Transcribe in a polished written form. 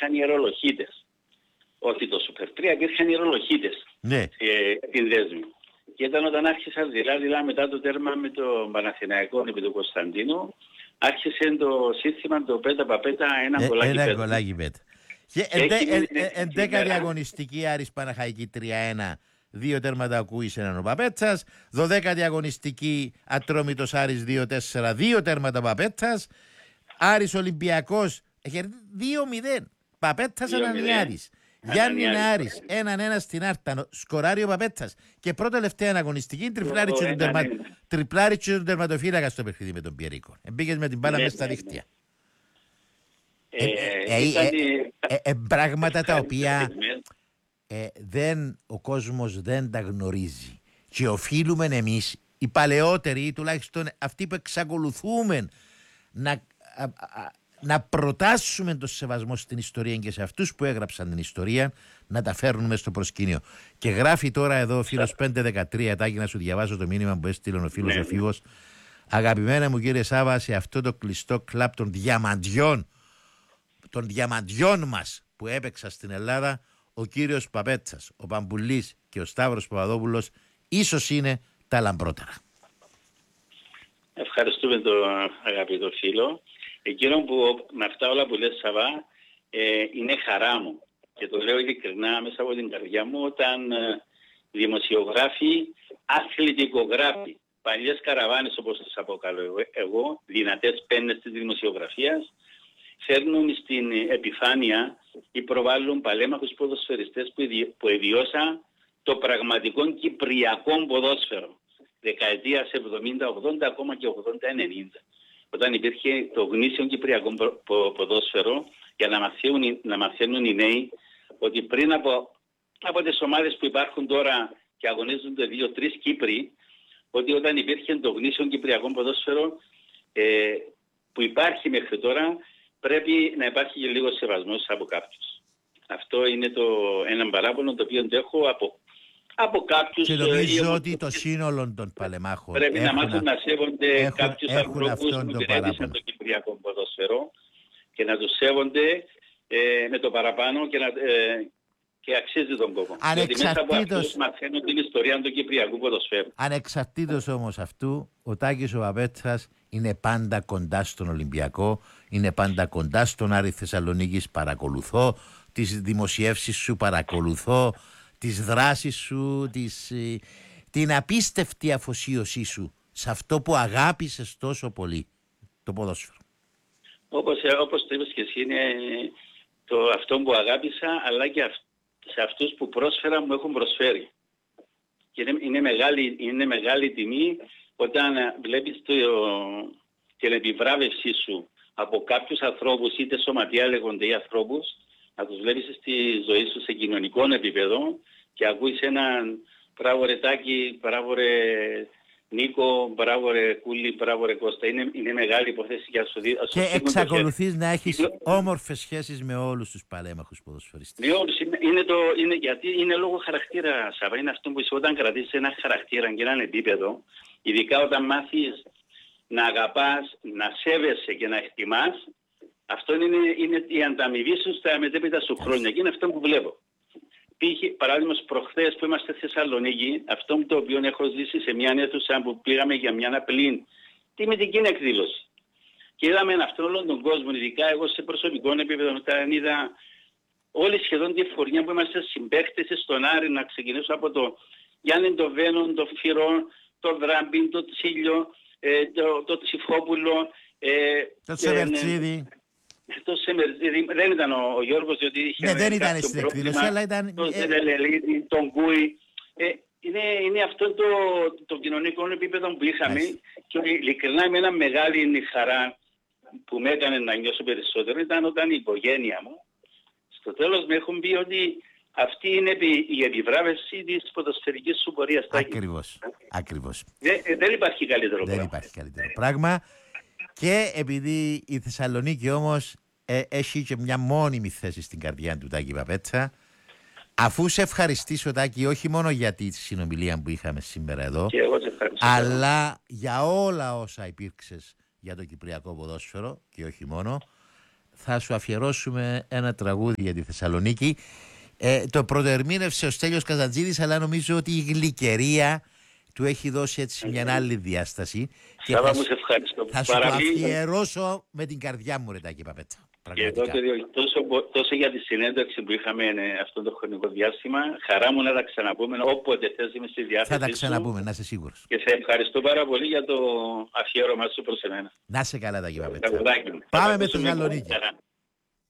υπήρχαν ιερολογίτες. Όχι το Super 3, υπήρχαν ιερολογίτες στην Δέσμη. Και ήταν όταν άρχισαν δειλά μετά το τέρμα με το Παναθηναϊκό επί του Κωνσταντίνου, άρχισε το σύστημα το πέτα παπέτα ένα γκολάκι πέτα. Και 11η αγωνιστική Άρης Παναχαϊκή 3-1, 2 τέρματα ακούεις έναν ο Παπέτσας. 12η αγωνιστική Ατρόμητος Άρης 2-4, 2 τέρματα Παπέτσας. Άρης Ολυμπιακός 2-0, Παπέτσας έναν Άρης. Γιάννη Άρης 1-1 στην Άρτα, σκοράρει ο Παπέτσας. Και πρώτο τελευταία αγωνιστική τριπλάριτσο τον τερματοφύλακα στο παιχνίδι με τον Πιερίκο. Μπήκες με την μπάλα μέσα στα δίχτυα. Πράγματα τα οποία ο κόσμος δεν τα γνωρίζει. Και οφείλουμε εμείς, οι παλαιότεροι, τουλάχιστον αυτοί που εξακολουθούμε να προτάσουμε το σεβασμό στην ιστορία και σε αυτούς που έγραψαν την ιστορία, να τα φέρνουμε στο προσκήνιο. Και γράφει τώρα εδώ ο φίλος 513, Τάκη, να σου διαβάσω το μήνυμα που έστειλε ο φίλος ο Φίβος. Αγαπημένα μου κύριε Σάβα, σε αυτό το κλειστό κλαμπ των διαμαντιών μας που έπαιξα στην Ελλάδα, ο κύριος Παπέτσας, ο Παμπουλής και ο Σταύρος Παπαδόπουλος ίσως είναι τα λαμπρότερα. Ευχαριστούμε τον αγαπητό φίλο. Εκείνο που με αυτά όλα που λες, Σαββά, είναι χαρά μου. Και το λέω ειλικρινά μέσα από την καρδιά μου, όταν δημοσιογράφοι, αθλητικογράφοι, παλιές καραβάνες όπως τις αποκαλώ εγώ, δυνατές πέννες της δημοσιογραφίας, φέρνουν στην επιφάνεια ή προβάλλουν παλέμαχους ποδοσφαιριστές που εβιώσαν το πραγματικό κυπριακό ποδόσφαιρο. Δεκαετίας 70-80, ακόμα και 80-90. Όταν υπήρχε το γνήσιο κυπριακό ποδόσφαιρο, για να μαθαίνουν οι νέοι ότι πριν από τις ομάδες που υπάρχουν τώρα και αγωνίζονται 2-3 Κύπροι, ότι όταν υπήρχε το γνήσιο κυπριακό ποδόσφαιρο που υπάρχει μέχρι τώρα, πρέπει να υπάρχει και λίγο σεβασμός από κάποιους. Αυτό είναι ένα παράπονο το οποίο το έχω από κάποιους. Και νομίζω ότι το σύνολο των παλεμάχων πρέπει να μάθουν να σέβονται κάποιους ανθρώπους που διέρχεσαν το κυπριακό ποδόσφαιρο και να τους σέβονται με το παραπάνω και αξίζει τον κόπο. Γιατί μέσα από αυτούς μαθαίνουν την ιστορία του κυπριακού ποδοσφαίρου. Ανεξαρτήτως όμως αυτού, ο Τάκης ο Παπέτσας είναι πάντα κοντά στον Ολυμπιακό, είναι πάντα κοντά στον Άρη Θεσσαλονίκης. Παρακολουθώ τις δημοσιεύσεις σου, παρακολουθώ τις δράσεις σου, την απίστευτη αφοσίωσή σου σε αυτό που αγάπησες τόσο πολύ, το ποδόσφαιρο. Όπως το είπες και εσύ, είναι αυτό που αγάπησα, αλλά και σε αυτούς που πρόσφερα μου έχουν προσφέρει. Και είναι μεγάλη τιμή όταν βλέπεις την επιβράβευσή σου από κάποιους ανθρώπους, είτε σωματεία λέγονται οι ανθρώπους, να τους βλέπεις στη ζωή σου σε κοινωνικό επίπεδο και ακούεις έναν μπράβο ρε Τάκη, μπράβο ρε Νίκο, μπράβο ρε Κούλη, μπράβο ρε Κώστα. Είναι μεγάλη υποθέση για σου. Και εξακολουθείς να έχεις όμορφες σχέσεις με όλους τους παλέμαχους ποδοσφαιριστές. Με όλους. Γιατί είναι λόγω χαρακτήρα, Σαββά. Είναι αυτό που είσαι όταν κρατήσεις ένα χαρακτήρα και έναν επίπεδο, ειδικά όταν μάθεις να αγαπάς, να σέβεσαι και να εκτιμάς, αυτό είναι η ανταμοιβή σου στα μετέπειτα σου χρόνια και είναι αυτό που βλέπω. Παράδειγμα, προχθές που είμαστε στη Θεσσαλονίκη, αυτό το οποίο έχω ζήσει σε μια αίθουσα που πήγαμε για μια απλή τιμητική εκδήλωση. Και είδαμε αυτόν όλον τον κόσμο, ειδικά εγώ σε προσωπικό επίπεδο, όταν είδα όλη σχεδόν τη φορνιά που είμαστε συμπαίκτες στον Άρη, να ξεκινήσω από το Γιάννη το Βένον, το Φυρό, το Δράμπιν, το Τσίλιο, το Τσιφόπουλο, το Σεβερτσίδη. Δεν ήταν ο Γιώργος, διότι είχε δεν ήταν στην εκδήλωση, αλλά ήταν τον Ζελελίδη, τον Κούι. Είναι αυτό το κοινωνικό επίπεδο που είχαμε και ειλικρινά εμένα μεγάλη χαρά που με έκανε να νιώσω περισσότερο ήταν όταν η οικογένεια μου στο τέλος με έχουν πει ότι αυτή είναι η επιβράβευση της ποδοσφαιρικής σου πορείας. Ακριβώς. Δεν υπάρχει καλύτερο πράγμα. Δεν υπάρχει καλύτερο πράγμα. Και επειδή η Θεσσαλονίκη όμως έχει και μια μόνιμη θέση στην καρδιά του Τάκη Παπέτσα, αφού σε ευχαριστήσω Τάκη όχι μόνο για τη συνομιλία που είχαμε σήμερα εδώ, αλλά για όλα όσα υπήρξες για το κυπριακό ποδόσφαιρο και όχι μόνο, θα σου αφιερώσουμε ένα τραγούδι για τη Θεσσαλονίκη. Το πρωτοερμήνευσε ο Στέλιος Καζαντζίδης, αλλά νομίζω ότι η γλυκερία του έχει δώσει έτσι μια άλλη διάσταση. Σάβα, μου σε ευχαριστώ. Θα σου το αφιερώσω με την καρδιά μου, ρε Τάκη Παπέτσα. Και εδώ τόσο για τη συνέντευξη που είχαμε αυτό το χρονικό διάστημα. Χαρά μου να τα ξαναπούμε όποτε θες, είμαι στη διάθεση. Θα τα ξαναπούμε, να είσαι σίγουρος. Και σε ευχαριστώ πάρα πολύ για το αφιέρωμα σου προς εμένα. Να σε καλά, Τάκη Παπέτσα. Πάμε με Θεσσαλονίκη.